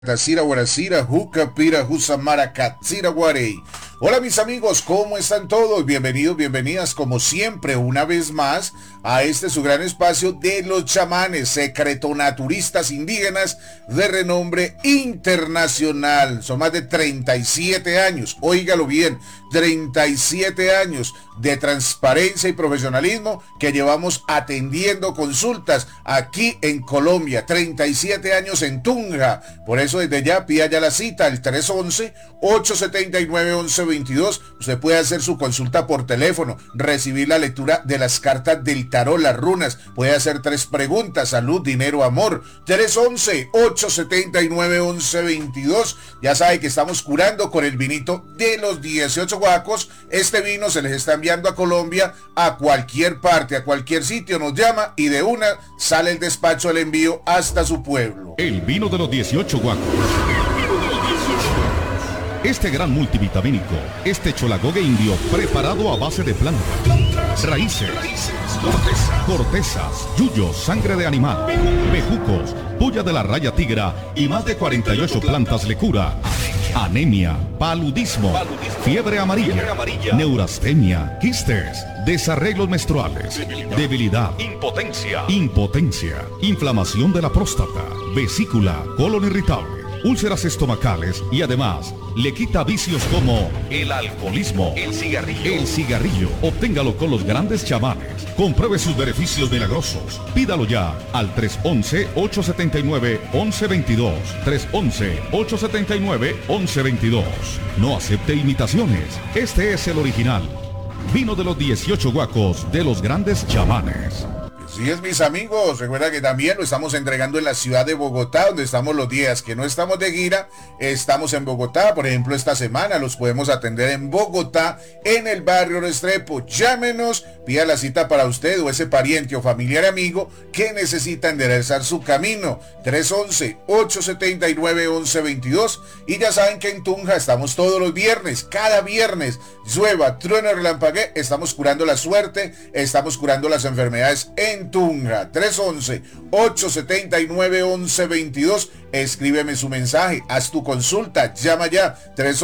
Tasira Guarasira, Juca Pira, Jusamara, Katsira Guarey. Hola mis amigos, ¿cómo están todos? Bienvenidos, bienvenidas como siempre una vez más a este su gran espacio de los chamanes, secretonaturistas indígenas de renombre internacional. Son más de 37 años, óigalo bien, 37 años de transparencia y profesionalismo que llevamos atendiendo consultas aquí en Colombia, 37 años en Tunja. Por eso desde ya pida ya la cita, el 311-879-1122. Usted puede hacer su consulta por teléfono, recibir la lectura de las cartas del tarot, las runas, puede hacer 3 preguntas, salud, dinero, amor. 311-879-1122. Ya sabe que estamos curando con el vinito de los 18 guacos. Este vino se les está enviando a Colombia, a cualquier parte, a cualquier sitio, nos llama y de una sale el despacho del envío hasta su pueblo. El vino de los 18 guacos. Este gran multivitamínico, este cholagogue indio preparado a base de plantas, raíces, cortezas, yuyos, sangre de animal, bejucos, puya de la raya tigra y más de 48 plantas le cura anemia, paludismo, fiebre amarilla, neurastenia, quistes, desarreglos menstruales, debilidad, impotencia, inflamación de la próstata, vesícula, colon irritable, úlceras estomacales y además le quita vicios como el alcoholismo, el cigarrillo. Obténgalo con los grandes chamanes. Compruebe sus beneficios milagrosos. Pídalo ya al 311-879-1122. 311-879-1122. No acepte imitaciones. Este es el original. Vino de los 18 guacos de los grandes chamanes. Así es, mis amigos, recuerda que también lo estamos entregando en la ciudad de Bogotá, donde estamos los días que no estamos de gira, estamos en Bogotá. Por ejemplo, esta semana los podemos atender en Bogotá, en el barrio Restrepo. Llámenos, pida la cita para usted o ese pariente o familiar amigo que necesita enderezar su camino. 311-879-1122. Y ya saben que en Tunja estamos todos los viernes, cada viernes, llueva, trueno, relampaguee, estamos curando la suerte, estamos curando las enfermedades en Tunja. 311-879-1122. Escríbeme su mensaje, haz tu consulta, llama ya.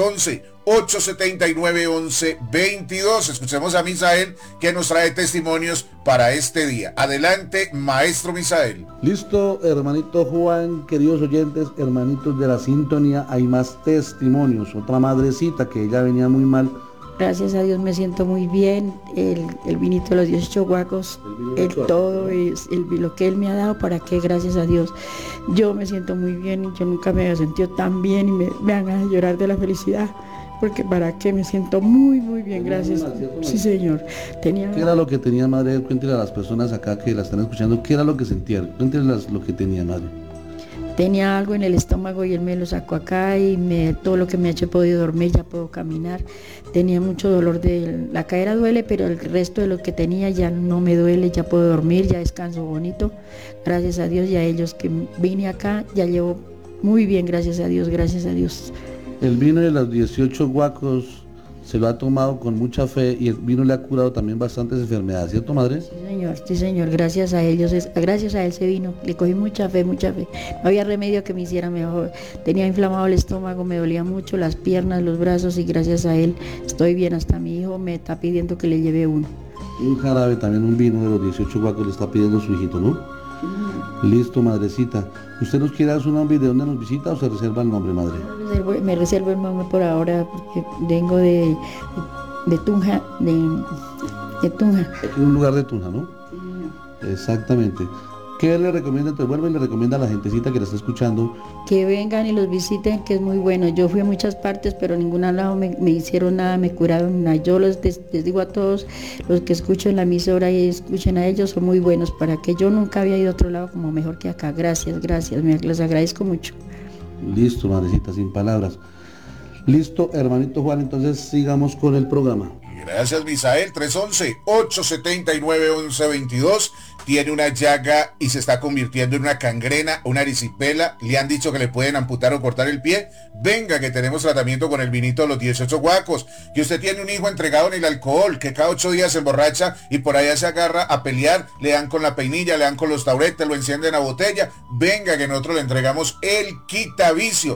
311-879-1122. Escuchemos a Misael, que nos trae testimonios para este día. Adelante, maestro Misael. Listo, hermanito Juan, queridos oyentes, hermanitos de la sintonía, hay más testimonios. Otra madrecita que ella venía muy mal. Gracias a Dios me siento muy bien, el vinito de los 18 guacos, todo es lo que Él me ha dado, para que gracias a Dios yo me siento muy bien. Yo nunca me había sentido tan bien y me van a llorar de la felicidad, porque para qué me siento muy bien, gracias. Sí, señor. ¿Qué era lo que tenía, madre? Cuéntele a las personas acá que la están escuchando, ¿qué era lo que sentía? Cuéntele lo que tenía, madre. Tenía algo en el estómago y él me lo sacó acá y todo lo que me ha hecho, he podido dormir, ya puedo caminar. Tenía mucho dolor la cadera duele, pero el resto de lo que tenía ya no me duele, ya puedo dormir, ya descanso bonito. Gracias a Dios y a ellos que vine acá, ya llevo muy bien, gracias a Dios, gracias a Dios. El vino de los 18 guacos se lo ha tomado con mucha fe y el vino le ha curado también bastantes enfermedades, ¿cierto, madre? Sí señor, gracias a ellos, gracias a él se vino, le cogí mucha fe. No había remedio que me hiciera mejor, tenía inflamado el estómago, me dolía mucho las piernas, los brazos, y gracias a él estoy bien. Hasta mi hijo me está pidiendo que le lleve uno. Un jarabe, también un vino de los 18 guacos le está pidiendo su hijito, ¿no? Listo, madrecita. ¿Usted nos quiere dar su nombre y de dónde nos visita o se reserva el nombre, madre? Me reservo el nombre por ahora, porque vengo de Tunja, de Tunja. Aquí en un lugar de Tunja, ¿no? Sí. Exactamente. ¿Qué le recomienda? Entonces vuelve y le recomienda a la gentecita que la está escuchando. Que vengan y los visiten, que es muy bueno. Yo fui a muchas partes, pero en ningún lado me hicieron nada, me curaron nada. Yo les digo a todos los que escuchen la emisora y escuchen a ellos, son muy buenos, para que yo nunca había ido a otro lado como mejor que acá. Gracias, les agradezco mucho. Listo, madrecita, sin palabras. Listo, hermanito Juan, entonces sigamos con el programa. Gracias, Misael. 311-879-1122. tiene una llaga y se está convirtiendo en una cangrena, una erisipela, le han dicho que le pueden amputar o cortar el pie, venga que tenemos tratamiento con el vinito de los 18 guacos, que usted tiene un hijo entregado en el alcohol, que cada 8 días se emborracha y por allá se agarra a pelear, le dan con la peinilla, le dan con los tauretes, lo encienden a botella, venga que nosotros le entregamos el quitavicio.